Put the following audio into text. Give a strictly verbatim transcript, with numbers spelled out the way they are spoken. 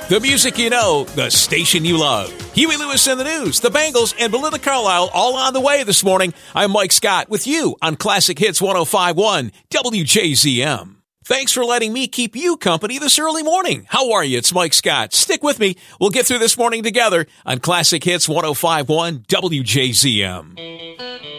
The music you know, the station you love. Huey Lewis in the news, the Bengals, and Belinda Carlisle all on the way this morning. I'm Mike Scott with you on Classic Hits one oh five point one W J Z M. Thanks for letting me keep you company this early morning. How are you? It's Mike Scott. Stick with me. We'll get through this morning together on Classic Hits one oh five point one W J Z M.